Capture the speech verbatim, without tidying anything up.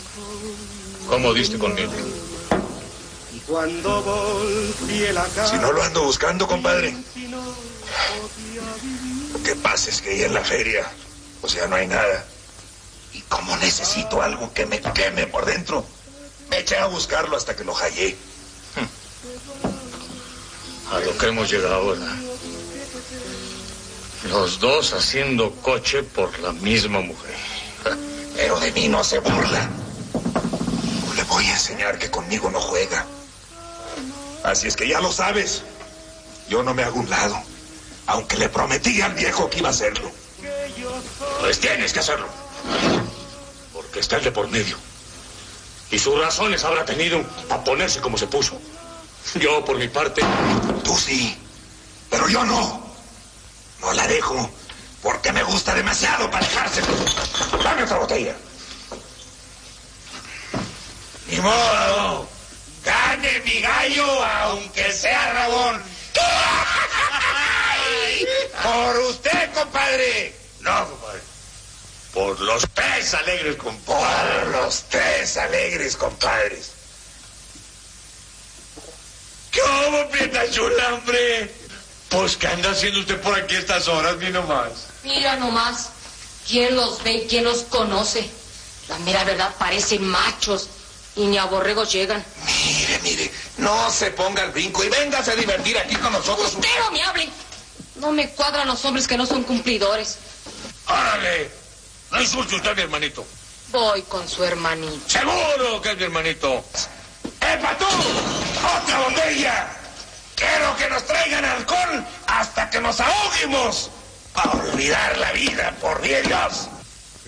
¿Cómo diste conmigo? Si no lo ando buscando, compadre. Lo que pasa es que ahí en la feria, o sea, no hay nada. Y como necesito algo que me queme por dentro, me eché a buscarlo hasta que lo hallé. A lo que hemos llegado ahora. Los dos haciendo coche por la misma mujer. Pero de mí no se burla. Le voy a enseñar que conmigo no juega. Así es que ya lo sabes. Yo no me hago un lado. Aunque le prometí al viejo que iba a hacerlo. Pues tienes que hacerlo. Porque está el de por medio. Y sus razones habrá tenido para ponerse como se puso. Yo, por mi parte... Tú sí, pero yo no. No la dejo, porque me gusta demasiado para dejárselo. Dame otra botella. Ni modo. Gane mi gallo, aunque sea rabón. Por usted, compadre. No, compadre. Por los tres alegres compadres. Por los tres alegres compadres. ¿Cómo, prieta chula, hombre? Pues, ¿qué anda haciendo usted por aquí a estas horas, ni nomás? Mira nomás, ¿quién los ve y quién los conoce? La mera verdad, parecen machos y ni a borregos llegan. Mire, mire, no se ponga al brinco y véngase a divertir aquí con nosotros. Usted no me hable. No me cuadran los hombres que no son cumplidores. ¡Árale! No insulte usted a mi hermanito. Voy con su hermanito. ¡Seguro que es mi hermanito! ¡Epa tú! ¡Otra botella! Quiero que nos traigan alcohol hasta que nos ahoguemos. A olvidar la vida, por Dios.